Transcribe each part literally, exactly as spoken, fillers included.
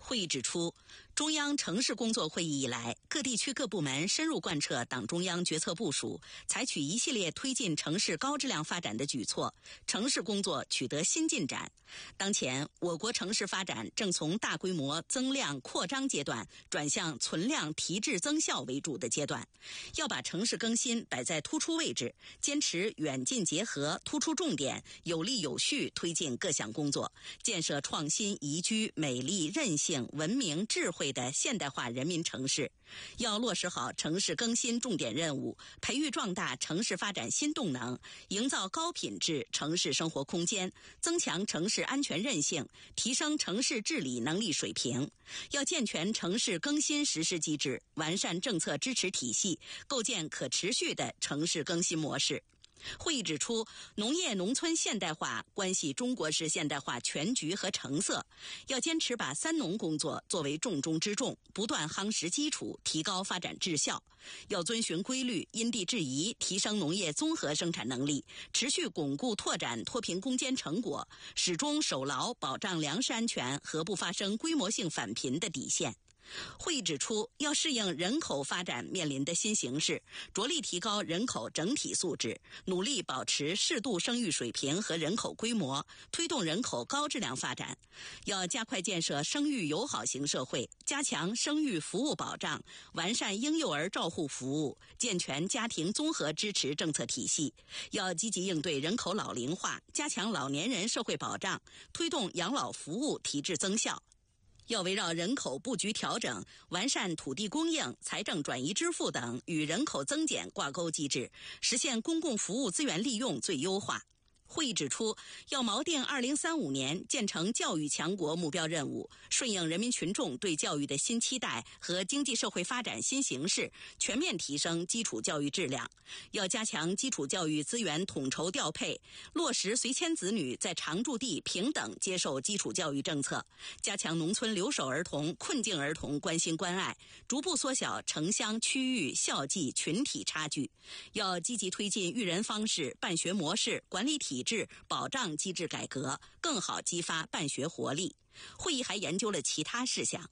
会议指出，中央城市工作会议以来，各地区各部门深入贯彻党中央决策部署，采取一系列推进城市高质量发展的举措，城市工作取得新进展。当前，我国城市发展正从大规模增量扩张阶段转向存量提质增效为主的阶段，要把城市更新摆在突出位置，坚持远近结合，突出重点，有力有序推进各项工作，建设创新、宜居、美丽、韧性、文明、智慧的现代化人民城市。要落实好城市更新重点任务，培育壮大城市发展新动能，营造高品质城市生活空间，增强城市安全韧性，提升城市治理能力水平。要健全城市更新实施机制，完善政策支持体系，构建可持续的城市更新模式。会议指出，农业农村现代化关系中国式现代化全局和成色，要坚持把三农工作作为重中之重，不断夯实基础，提高发展质效。要遵循规律，因地制宜，提升农业综合生产能力，持续巩固拓展脱贫攻坚成果，始终守牢保障粮食安全和不发生规模性返贫的底线。会议指出，要适应人口发展面临的新形势，着力提高人口整体素质，努力保持适度生育水平和人口规模，推动人口高质量发展。要加快建设生育友好型社会，加强生育服务保障，完善婴幼儿照护服务，健全家庭综合支持政策体系。要积极应对人口老龄化，加强老年人社会保障，推动养老服务提质增效。要围绕人口布局调整，完善土地供应、财政转移支付等与人口增减挂钩机制，实现公共服务资源利用最优化。会议指出，要锚定二零三五年建成教育强国目标任务，顺应人民群众对教育的新期待和经济社会发展新形势，全面提升基础教育质量。要加强基础教育资源统筹调配，落实随迁子女在常住地平等接受基础教育政策，加强农村留守儿童、困境儿童关心关爱，逐步缩小城乡区域校际群体差距。要积极推进育人方式、办学模式、管理体制保障机制改革，更好激发办学活力。会议还研究了其他事项。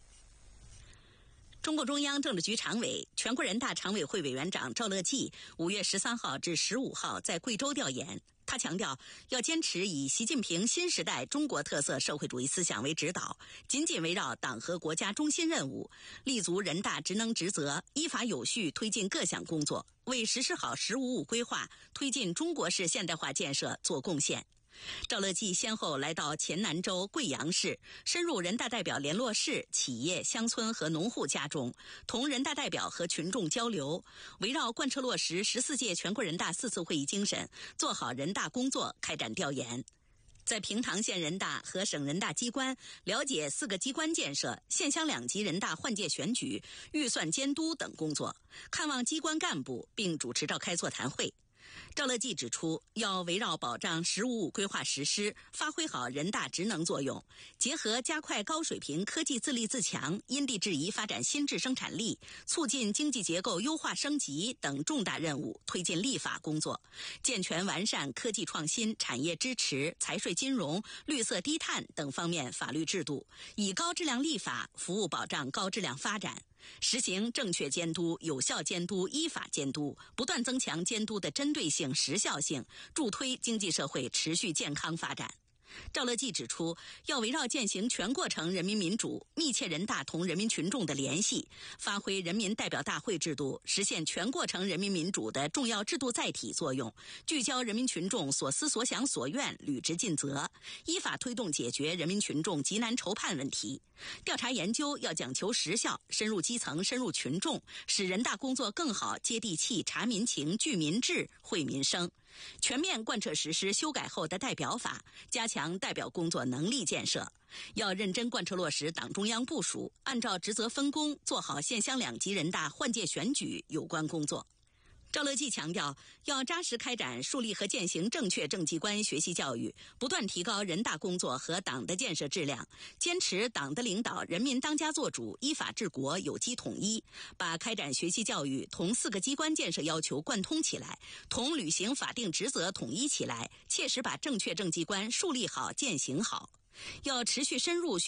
中共中央政治局常委、全国人大常委会委员长赵乐际五月十三号至十五号在贵州调研。他强调，要坚持以习近平新时代中国特色社会主义思想为指导，紧紧围绕党和国家中心任务，立足人大职能职责，依法有序推进各项工作，为实施好“十五五”规划、推进中国式现代化建设做贡献。赵乐际先后来到黔南州、贵阳市，深入人大代表联络室、企业、乡村和农户家中，同人大代表和群众交流，围绕贯彻落实十四届全国人大四次会议精神，做好人大工作开展调研。在平塘县人大和省人大机关了解四个机关建设、县乡两级人大换届选举、预算监督等工作，看望机关干部，并主持召开座谈会。赵乐际指出，要围绕保障“十五五”规划实施，发挥好人大职能作用，结合加快高水平科技自立自强、因地制宜发展新质生产力、促进经济结构优化升级等重大任务，推进立法工作，健全完善科技创新、产业支持、财税金融、绿色低碳等方面法律制度，以高质量立法服务保障高质量发展。实行正确监督、有效监督、依法监督，不断增强监督的针对性、时效性，助推经济社会持续健康发展。赵乐际指出，要围绕践行全过程人民民主，密切人大同人民群众的联系，发挥人民代表大会制度实现全过程人民民主的重要制度载体作用，聚焦人民群众所思所想所愿，履职尽责，依法推动解决人民群众急难愁盼问题。调查研究要讲求实效，深入基层，深入群众，使人大工作更好、接地气、察民情、聚民智、惠民生。全面贯彻实施修改后的代表法，加强代表工作能力建设。要认真贯彻落实党中央部署，按照职责分工，做好县乡两级人大换届选举有关工作。赵乐际强调，要扎实开展树立和践行正确政绩观学习教育，不断提高人大工作和党的建设质量，坚持党的领导、人民当家作主、依法治国有机统一，把开展学习教育同四个机关建设要求贯通起来，同履行法定职责统一起来，切实把正确政绩观树立好、践行好。要持续深入